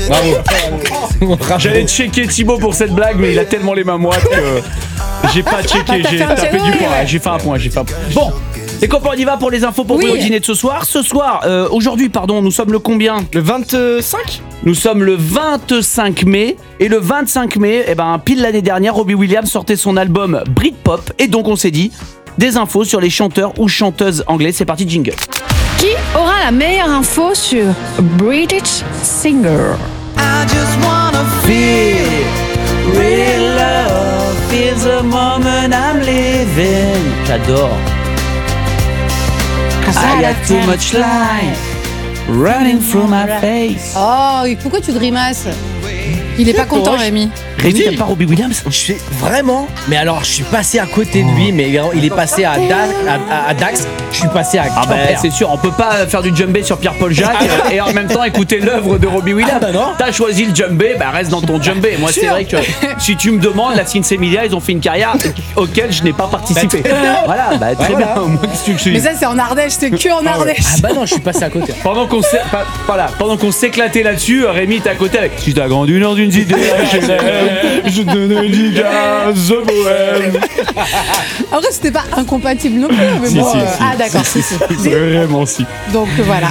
Bravo. J'allais checker Thibaut pour cette blague, mais il a tellement les mains moites que j'ai pas checké, j'ai tapé du poing. J'ai fait un point. Bon, les copains, on y va pour les infos pour vous au dîner de ce soir. Aujourd'hui, nous sommes le combien ? Le 25 ? Nous sommes le 25 mai. Et le 25 mai, pile l'année dernière, Robbie Williams sortait son album Britpop. Et donc on s'est dit, des infos sur les chanteurs ou chanteuses anglais. C'est parti, jingle. Qui aura la meilleure info sur British Singer? I just wanna feel real love, feel the moment I'm living. J'adore. I got too much life running through my face. Oh, et pourquoi tu grimaces? Il est pas content, Rémi. Rémi, t'aimes pas Robbie Williams? Je suis vraiment, mais alors je suis passé à côté de lui, mais il est passé à Dax, je suis passé à Quimper. C'est sûr, on peut pas faire du djembé sur Pierre-Paul Jacques et en même temps écouter l'œuvre de Robbie Williams. Non. T'as choisi le djembé, reste dans ton djembé. Moi, c'est vrai que si tu me demandes, la Sins Emilia, ils ont fait une carrière auquel je n'ai pas participé. Voilà, très bien. Moi, qu'est-ce que je Mais ça, c'est en Ardèche, c'est que en Ardèche. Non, je suis passé à côté. Pendant qu'on s'éclatait là-dessus, Rémi était à côté avec. Si t'as grandi dans une idée, je te dis à The Bohème. En vrai, c'était pas incompatible non plus. Mais Si. Ah, d'accord. Si. Vraiment si. Donc voilà.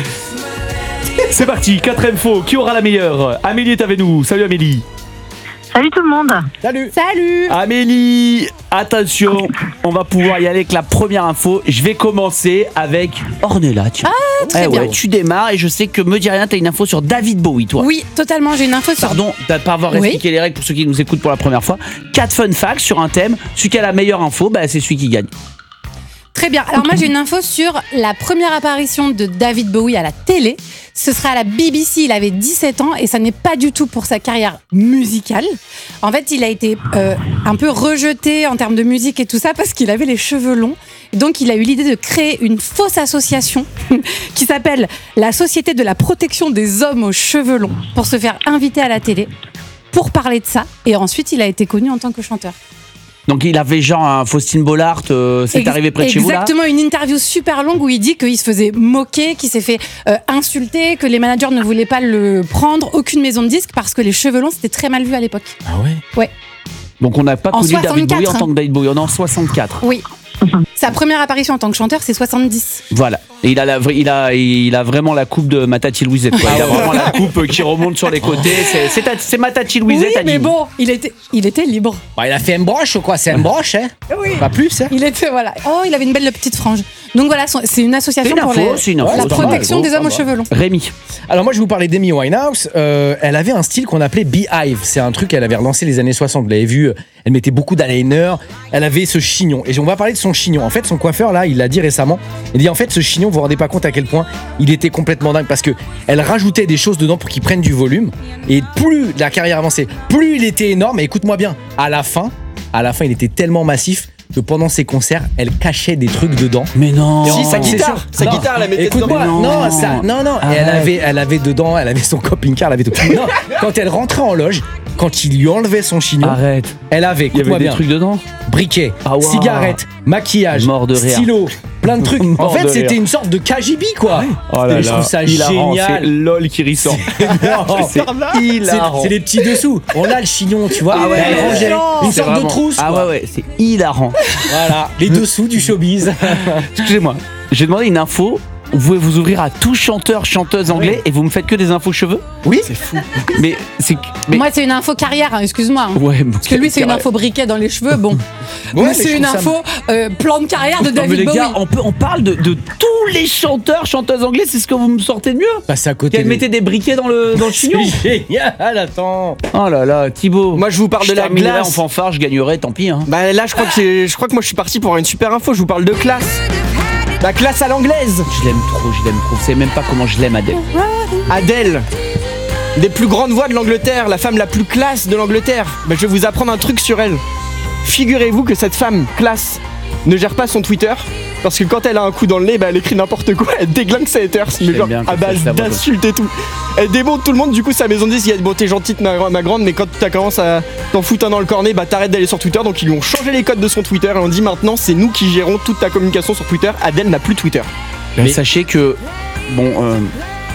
C'est parti, 4 infos. Qui aura la meilleure? Amélie est avec nous. Salut Amélie. Salut tout le monde. Salut. Amélie, attention, on va pouvoir y aller avec la première info. Je vais commencer avec Ornella. Très bien. Tu démarres et je sais que me dis rien, t'as une info sur David Bowie, toi. Oui, totalement, j'ai une info sur... Pardon, t'as pas avoir expliqué les règles pour ceux qui nous écoutent pour la première fois. 4 fun facts sur un thème. Celui qui a la meilleure info, c'est celui qui gagne. Très bien. Alors moi, j'ai une info sur la première apparition de David Bowie à la télé. Ce sera à la BBC, il avait 17 ans et ça n'est pas du tout pour sa carrière musicale. En fait, il a été un peu rejeté en termes de musique et tout ça parce qu'il avait les cheveux longs. Donc, il a eu l'idée de créer une fausse association qui s'appelle la Société de la protection des hommes aux cheveux longs pour se faire inviter à la télé pour parler de ça. Et ensuite, il a été connu en tant que chanteur. Donc il avait genre un Faustine Bollard, c'est arrivé près de chez vous là. Exactement, une interview super longue où il dit qu'il se faisait moquer, qu'il s'est fait insulter, que les managers ne voulaient pas le prendre, aucune maison de disques parce que les cheveux longs c'était très mal vu à l'époque. Ah ouais. Ouais. Donc on n'a pas connu 64, David Bowie en tant que David Bowie, on est en 64. Oui. Sa première apparition en tant que chanteur, c'est 70. Voilà. Et il a vraiment la coupe de Matati Louisette. Il a vraiment la coupe qui remonte sur les côtés. C'est Matati Louisette. Oui, mais bon, il était libre. Il a fait une broche ou quoi? C'est une broche, hein? Oui. Pas plus, hein? Il était, voilà. Oh, il avait une belle petite frange. Donc voilà, c'est une association pour la protection des hommes aux cheveux longs. Rémi. Alors moi, je vais vous parler d'Amy Winehouse. Elle avait un style qu'on appelait Beehive. C'est un truc qu'elle avait relancé les années 60. Vous l'avez vu, elle mettait beaucoup d'eyeliner. Elle avait ce chignon. Et on va parler de son chignon. En fait, son coiffeur, là, il l'a dit récemment. Il dit, en fait, ce chignon, vous vous rendez pas compte à quel point il était complètement dingue. Parce que elle rajoutait des choses dedans pour qu'il prenne du volume. Et plus la carrière avançait, plus il était énorme. Et écoute-moi bien, à la fin, il était tellement massif que pendant ses concerts, elle cachait des trucs dedans. Mais non. Si, sa guitare, elle la mettait dedans. Écoute-moi, non. Et elle avait dedans, elle avait son camping-car, elle avait tout. Non, quand elle rentrait en loge, quand il lui enlevait son chignon, arrête. Elle avait, il y avait des trucs dedans. Briquet, cigarettes, maquillage, stylo, plein de trucs. En fait, c'était une sorte de KGB, quoi. Oh là là. Je trouve ça hilarant, génial. C'est LOL qui ressort. C'est les petits dessous. On a le chignon, tu vois. Elle rangeait une sorte de trousse. Ah ouais, c'est hilarant. Voilà, les dessous du showbiz. Excusez-moi, j'ai demandé une info. Vous pouvez vous ouvrir à tout chanteur, chanteuse anglais et vous me faites que des infos cheveux? Oui. C'est fou. Mais moi, c'est une info carrière, excuse-moi. Ouais, parce que lui, c'est une info briquet dans les cheveux. Bon. Mais c'est une info plan de carrière de David Bowie. Les gars, on parle de tous les chanteurs, chanteuses anglais, c'est ce que vous me sortez de mieux. Passe à côté. Qu'elle mettait des briquets dans le chignon. C'est génial, attends. Oh là là, Thibaut. Moi, je vous parle de la glace. En fanfare, je gagnerais, tant pis. Hein. Là, je crois que moi, je suis parti pour une super info. Je vous parle de classe. La classe à l'anglaise. Je l'aime trop. Vous savez même pas comment je l'aime, Adèle. Adèle, des plus grandes voix de l'Angleterre, la femme la plus classe de l'Angleterre. Je vais vous apprendre un truc sur elle. Figurez-vous que cette femme classe ne gère pas son Twitter parce que quand elle a un coup dans le nez, elle écrit n'importe quoi, elle déglingue ses haters, mais genre à base d'insultes et tout. Elle démonte tout le monde, du coup sa maison de disques, il y a bon t'es gentille ma grande, mais quand tu commences à t'en foutre un dans le cornet, t'arrêtes d'aller sur Twitter. Donc ils lui ont changé les codes de son Twitter et on dit maintenant c'est nous qui gérons toute ta communication sur Twitter. Adèle n'a plus Twitter. Mais sachez que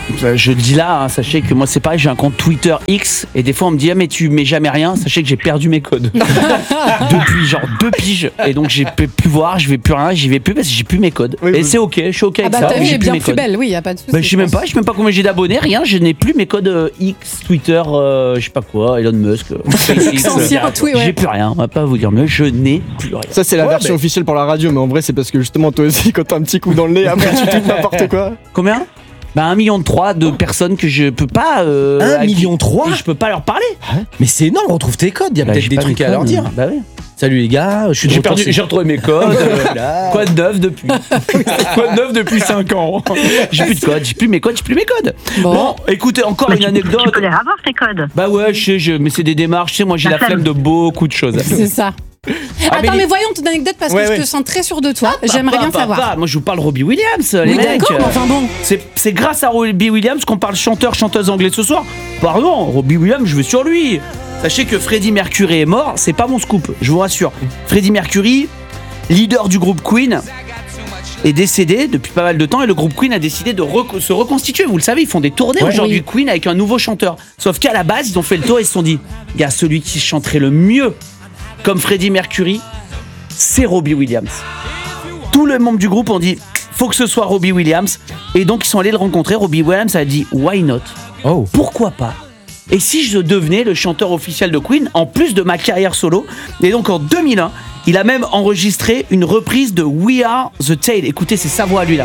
Je le dis là, hein, sachez que moi c'est pareil, j'ai un compte Twitter X et des fois on me dit mais tu mets jamais rien, sachez que j'ai perdu mes codes depuis genre 2 piges et donc j'ai plus voir, je vais plus rien, j'y vais plus parce que j'ai plus mes codes et c'est ok, je suis ok avec ça. Ta vie j'ai est plus bien mes plus codes. belle, oui, y a pas de souci. Je sais même pas combien j'ai d'abonnés, rien, je n'ai plus mes codes X, Twitter, je sais pas quoi, Elon Musk, SpaceX, j'ai plus rien, on va pas vous dire mieux, je n'ai plus rien. Ça c'est la version officielle pour la radio, mais en vrai c'est parce que justement toi aussi quand t'as un petit coup dans le nez, après tu tweets n'importe quoi. Combien ? 1,3 million de personnes que je peux pas. 1,3 million ? Et je peux pas leur parler. Mais c'est énorme, retrouve tes codes, il y a peut-être j'ai des pas trucs mes à leur codes. dire. Bah oui. Salut les gars, je suis de J'ai retour perdu, chez- j'ai retrouvé mes codes. Quoi de neuf depuis Quoi de neuf depuis 5 ans J'ai plus de codes, j'ai plus mes codes, j'ai plus mes codes. Bon, écoutez, encore une anecdote. Tu peux les avoir tes codes. Bah ouais, je sais, mais c'est des démarches. Tu sais, moi j'ai la flemme de beaucoup de choses. C'est ça. Attends, mais voyons ton anecdote parce que je te sens très sûr de toi. J'aimerais bien savoir. Moi je vous parle Robbie Williams, les Oui, mecs. d'accord, mais enfin bon. C'est grâce à Robbie Williams qu'on parle chanteuse anglais ce soir. Pardon, Robbie Williams, je vais sur lui. Sachez que Freddie Mercury est mort, c'est pas mon scoop, je vous rassure. Freddie Mercury, leader du groupe Queen, est décédé depuis pas mal de temps et le groupe Queen a décidé de se reconstituer. Vous le savez, ils font des tournées aujourd'hui Queen avec un nouveau chanteur. Sauf qu'à la base, ils ont fait le tour et ils se sont dit, gars, celui qui chanterait le mieux comme Freddie Mercury, c'est Robbie Williams. Tous les membres du groupe ont dit, faut que ce soit Robbie Williams. Et donc ils sont allés le rencontrer. Robbie Williams a dit, why not ? Pourquoi pas ? Et si je devenais le chanteur officiel de Queen, en plus de ma carrière solo. Et donc en 2001, il a même enregistré une reprise de We Are The Tale. Écoutez, c'est sa voix à lui là.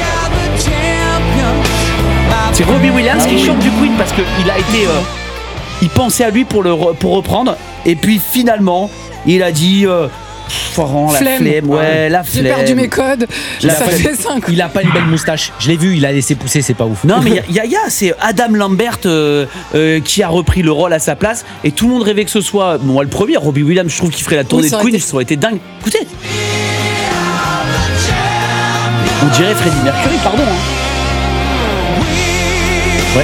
C'est Robbie Williams qui chante du Queen parce qu'il a été... il pensait à lui pour reprendre. Et puis finalement, il a dit... la flemme, la flemme. J'ai perdu mes codes. Ça fait 5 ans. Il a pas une belle moustache. Je l'ai vu, il a laissé pousser, c'est pas ouf. Non, mais c'est Adam Lambert qui a repris le rôle à sa place. Et tout le monde rêvait que ce soit. Moi, le premier, Robbie Williams, je trouve qu'il ferait la tournée de Queen. Ça aurait été dingue. Écoutez. On dirait Freddie Mercury, pardon. Ouais.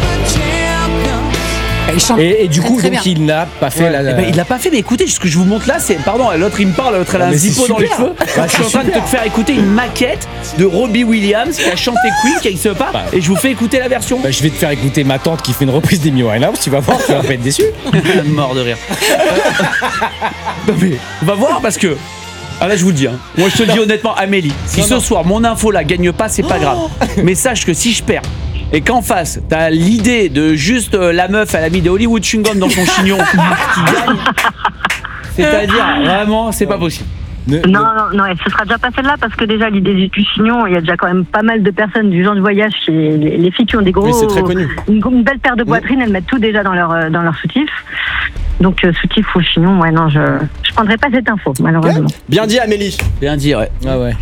Et du coup, donc, il n'a pas fait il l'a pas fait, mais écoutez, ce que je vous montre là, c'est. Pardon, l'autre il me parle, l'autre elle a un zippo dans les cheveux. Je suis en train de te faire écouter une maquette de Robbie Williams qui a chanté Queen, qui se pas, et je vous fais écouter la version. Je vais te faire écouter ma tante qui fait une reprise d'Amy Winehouse, tu vas voir, tu vas pas être déçu. Mort de rire. Non mais, on va voir parce que. Ah là je vous le dis, moi je te le dis honnêtement, Amélie, si ce soir mon info là gagne pas, c'est pas grave. Mais sache que si je perds, et qu'en face, t'as l'idée de juste la meuf, elle a mis des Hollywood chewing-gum dans son chignon qui gagne. C'est-à-dire, vraiment, c'est pas possible. Non, ce sera déjà pas celle-là parce que déjà l'idée du chignon, il y a déjà quand même pas mal de personnes du genre de voyage chez les filles qui ont des gros, c'est très connu. Une belle paire de poitrines, elles mettent tout déjà dans leur soutif. Donc soutif ou chignon, je prendrai pas cette info malheureusement. Bien dit Amélie. Bien dit, ouais. Ah ouais.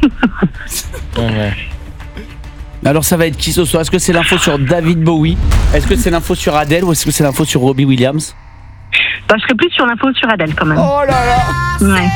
Alors ça va être qui ce soir ? Est-ce que c'est l'info sur David Bowie ? Est-ce que c'est l'info sur Adele ou est-ce que c'est l'info sur Robbie Williams ? Je serais plus sur l'info sur Adele quand même. Oh là là. Ouais.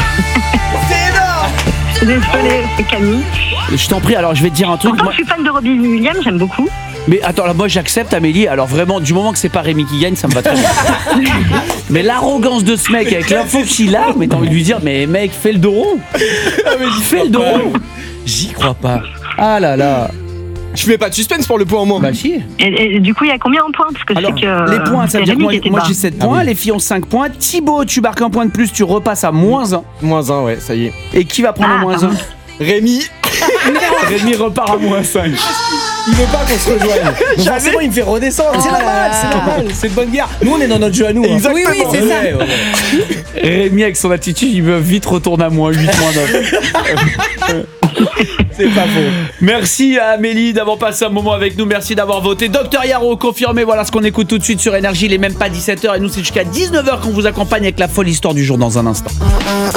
C'est énorme. Désolée, c'est Camille. Je t'en prie, alors je vais te dire un truc. Pourtant, je suis fan de Robbie Williams, j'aime beaucoup. Mais attends, là, moi j'accepte Amélie, alors vraiment, du moment que c'est pas Rémi qui gagne, ça me va très bien. Mais l'arrogance de ce mec avec l'info qu'il a, mais t'as envie de lui dire, mais mec, fais le dos rond. Fais le dos rond. J'y crois pas. Ah là là. Je fais pas de suspense pour le point en moins. Bah si. Et du coup, il y a combien en points? Parce que alors, je sais que, les points, ça veut dire que moi j'ai 7 points, oui. les filles ont 5 points. Thibaut, tu marques un point de plus, tu repasses à -1. -1, ouais, ça y est. Et qui va prendre le -1? Rémi. Rémi repart à -5. Il veut pas qu'on se rejoigne. Donc forcément, il me fait redescendre. C'est normal, c'est normal. C'est une bonne guerre. Nous, on est dans notre jeu à nous. Exactement. Oui, c'est ça. Rémi, avec son attitude, il veut vite retourner à -8, -9. C'est pas faux. Merci à Amélie d'avoir passé un moment avec nous. Merci d'avoir voté. Docteur Yaro, confirmé. Voilà ce qu'on écoute tout de suite sur Énergie. Il est même pas 17h et nous, c'est jusqu'à 19h qu'on vous accompagne avec la folle histoire du jour dans un instant.